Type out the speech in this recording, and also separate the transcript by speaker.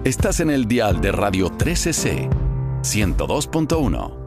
Speaker 1: Estás en el dial de Radio 13C, 102.1.